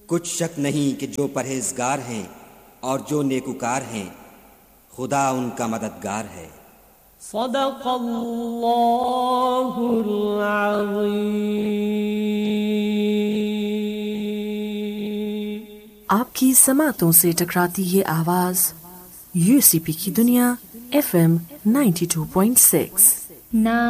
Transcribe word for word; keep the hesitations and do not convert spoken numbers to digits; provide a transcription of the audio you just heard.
कुछ शक नहीं कि जो परहेजगार हैं और जो नेकुकार हैं, खुदा उनका मददगार है। सदक़ल्लाहुल अज़ीम। आपकी समातों से टकराती ये आवाज यूसीपी की दुनिया एफएम बानवे पॉइंट छह। ना